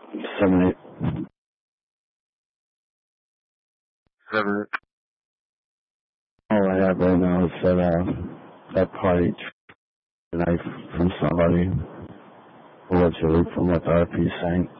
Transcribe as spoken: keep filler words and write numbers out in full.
Seven, eight. Seven. All I have right now is that, uh, that party knife from somebody, allegedly from what the R P is saying.